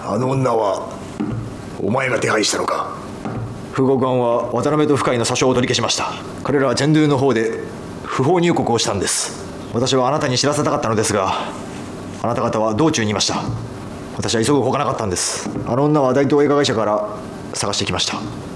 あの女はお前が手配したのか？ 富豪館は渡辺と深井の詐称を取り消しました。彼らはチェンドゥの方で不法入国をしたんです。私はあなたに知らせたかったのですが、あなた方は道中にいました。私は急ぐほかなかったんです。あの女は大東映画会社から探してきました。